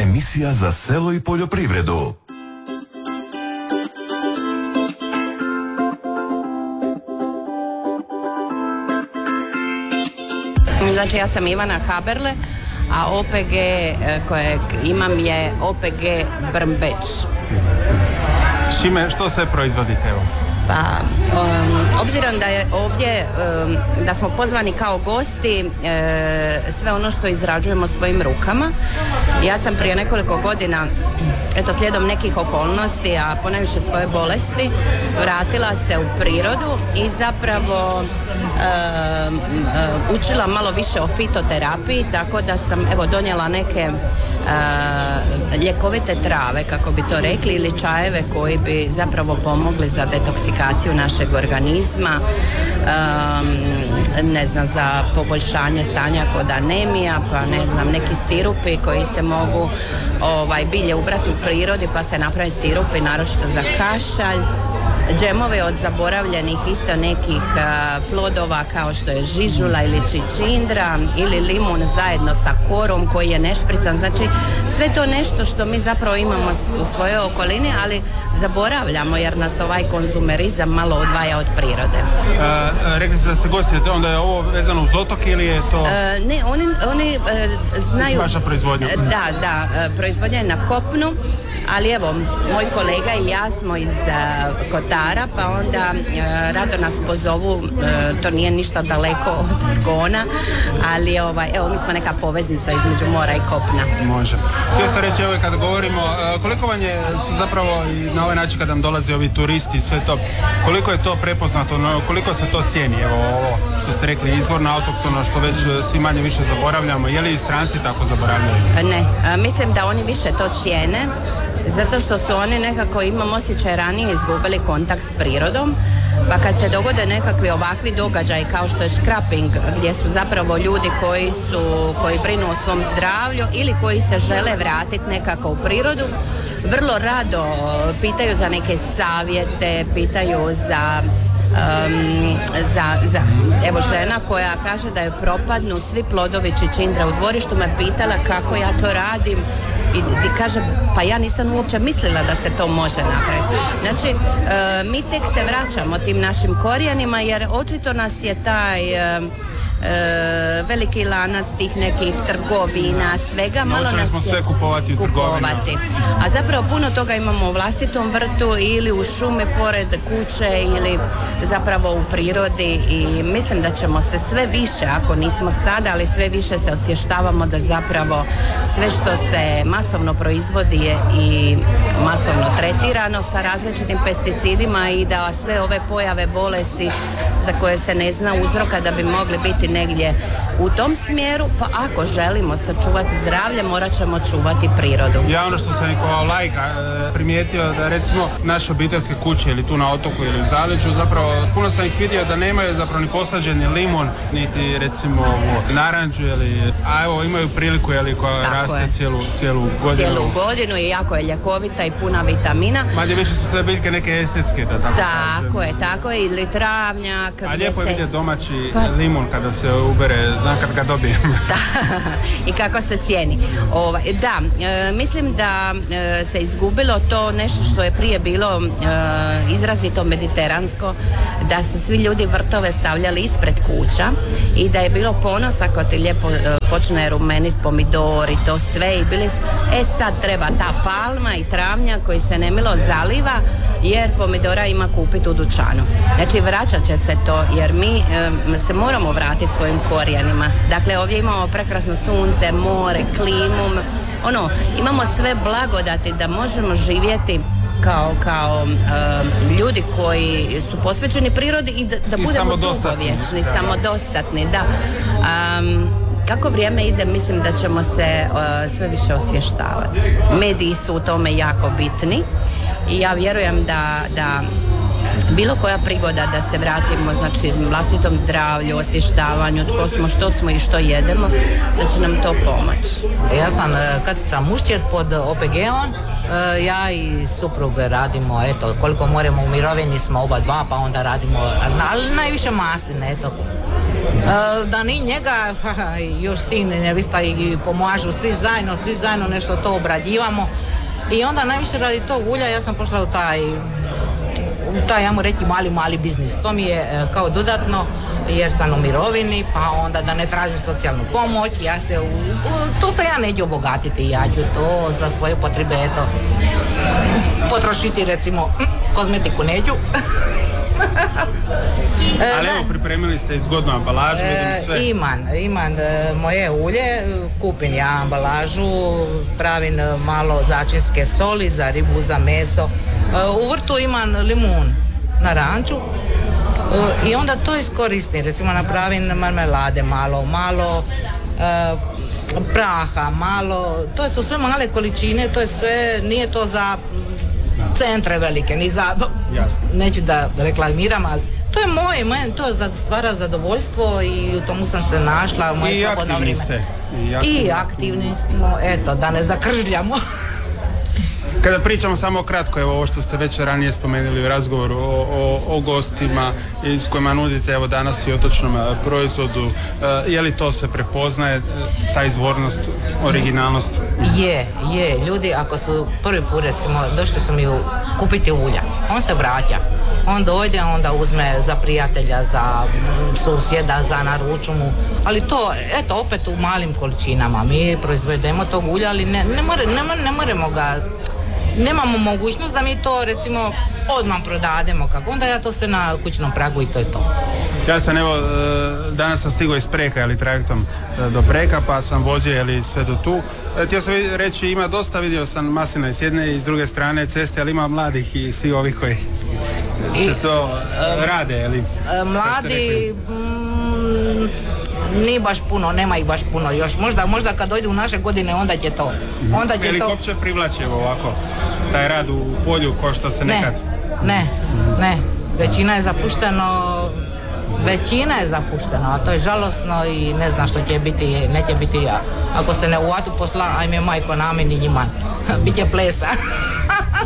emisija za selo i poljoprivredu. Znači, ja sam Ivana Haberle, a OPG kojeg imam je OPG Brmbeć. Što sve proizvodite? Evo? Pa, obzirom da je ovdje, da smo pozvani kao gosti, sve ono što izrađujemo svojim rukama. Ja sam prije nekoliko godina, slijedom nekih okolnosti, a ponajviše svoje bolesti, vratila se u prirodu i zapravo učila malo više o fitoterapiji, tako da sam donijela neke ljekovite trave, kako bi to rekli, ili čajeve koji bi zapravo pomogli za detoksikaciju našeg organizma, za poboljšanje stanja kod anemija, pa neki sirupi koji se mogu bilje ubrati u prirodi, pa se naprave sirupi naročito za kašalj, džemove od zaboravljenih isto nekih plodova kao što je žižula ili čičindra ili limun zajedno sa korom koji je nešprican. Znači sve to nešto što mi zapravo imamo u svojoj okolini, ali zaboravljamo jer nas ovaj konzumerizam malo odvaja od prirode. Rekli ste da ste gosti, onda je ovo vezano uz otok ili je to... Ne, oni znaju... Vaša proizvodnja? Da, proizvodnja je na kopnu. Ali evo, moj kolega i ja smo iz Kotara, pa onda rado nas pozovu, to nije ništa daleko od Tkona, ali mi smo neka poveznica između mora i kopna. Može. Htio sam reći, kada govorimo, koliko vam je su zapravo i na ovaj način kada nam dolaze ovi turisti i sve to, koliko je to prepoznato, koliko se to cijeni, ovo što ste rekli, izvorno, autoktono, što već svi manje više zaboravljamo, je li i stranci tako zaboravljaju? Ne, mislim da oni više to cijene, zato što su oni nekako, imam osjećaj, ranije izgubili kontakt s prirodom, pa kad se dogode nekakvi ovakvi događaji kao što je škraping, gdje su zapravo ljudi koji brinu o svom zdravlju ili koji se žele vratiti nekako u prirodu, vrlo rado pitaju za neke savjete, pitaju za evo, žena koja kaže da je propadnu svi plodovi čičindra u dvorištu, me pitala kako ja to radim i kaže, pa ja nisam uopće mislila da se to može napraviti. Znači, mi tek se vraćamo tim našim korijenima, jer očito nas je taj veliki lanac tih nekih trgovina, svega malo nas smo sve kupovati u trgovinama. A zapravo puno toga imamo u vlastitom vrtu ili u šumi pored kuće ili zapravo u prirodi, i mislim da ćemo se sve više, ako nismo sada, ali sve više se osvještavamo da zapravo sve što se masovno proizvodi je i masovno tretirano sa različitim pesticidima, i da sve ove pojave bolesti za koje se ne zna uzroka da bi mogli biti negdje u tom smjeru, pa ako želimo sačuvati zdravlje, morat ćemo čuvati prirodu. Ja ono što sam kao laik primijetio, da recimo naše obiteljske kuće ili tu na otoku ili u zaleđu, zapravo puno sam ih vidio da nemaju zapravo ni posađeni limun, niti recimo naranđu, a evo imaju priliku koja raste cijelu godinu. Cijelu godinu i jako je ljekovita i puna vitamina. Manje više su sve biljke neke estetske, da tako je, ili travnjak. A lijepo je vidjeti domaći limun kada se ubere, znam kad ga dobijem. I kako se cijeni. Mislim da se izgubilo to nešto što je prije bilo izrazito mediteransko, da su svi ljudi vrtove stavljali ispred kuća i da je bilo ponos ako ti lijepo počne rumenit pomidori, to sve, i bili sad treba ta palma i travnjak koji se nemilo zaliva, jer pomidora ima kupiti u dućanu. Znači vraćat će se to, jer mi se moramo vratiti svojim korijenima. Dakle, ovdje imamo prekrasno sunce, more, klimu, imamo sve blagodati da možemo živjeti kao ljudi koji su posvećeni prirodi i da budemo dugovječni, samodostatni, da. Kako vrijeme ide, mislim da ćemo se sve više osvještavati. Mediji su u tome jako bitni i ja vjerujem da bilo koja prigoda da se vratimo, znači vlastitom zdravlju, osvještavanju, tko smo, što smo i što jedemo, da će nam to pomoći. Ja sam Katica Mušćet pod OPG-om, ja i suprug radimo, koliko moramo, u mirovini smo oba dva, pa onda radimo, ali najviše masline, Da ni njega, još sin i nevista i pomažu, svi zajedno nešto to obrađivamo. I onda najviše radi tog ulja ja sam pošla u taj, ajmo reći, mali biznis. To mi je kao dodatno, jer sam u mirovini, pa onda da ne tražim socijalnu pomoć, to se ja neću obogatiti, ja ću to za svoje potrebe, eto, potrošiti, recimo, kozmetiku neću. Ali evo, pripremili ste zgodnu ambalažu, vidim sve. Imam moje ulje, kupim ja ambalažu, pravim malo začinske soli za ribu, za meso. U vrtu imam limun na ranču i onda to iskoristim, recimo napravim marmelade malo praha, to su sve male količine, to je sve, nije to za centre velike, ni za, neću da reklamiram, ali to je moje, to stvara zadovoljstvo i u tomu sam se našla, moje slobodno vrijeme. I aktivni smo, eto, da ne zakržljamo. Kada pričamo samo kratko, evo ovo što ste već ranije spomenuli u razgovoru o gostima s kojima nudite evo danas i otočnom proizvodu, je li to se prepoznaje, ta izvornost, originalnost? Je, ljudi ako su prvi put recimo došli su mi kupiti ulja, on se vraća. On dojde, onda uzme za prijatelja, za susjeda, za naruču mu, ali to, eto, opet u malim količinama. Mi proizvedemo tog ulja, ali ne moramo ga, nemamo mogućnost da mi to, recimo, odmah prodademo, kako onda ja to sve na kućnom pragu i to je to. Ja sam evo, danas sam stigao iz Preka, trajektom do Preka, pa sam vozio sve do tu. Htio sam reći, ima dosta, vidio sam maslina s jedne i s druge strane ceste, ali ima mladih i svi ovih koji se to rade, mladi, nije baš puno, nema ih baš puno još, možda kad dojde u naše godine onda će to. Je li uopće privlači ovako taj rad u polju ko što se nekad? Ne, većina je zapušteno, a to je žalosno i ne znam što će biti, neće biti, ako se ne uvatu posla, ajme majko nami ni njima, bit će plesa.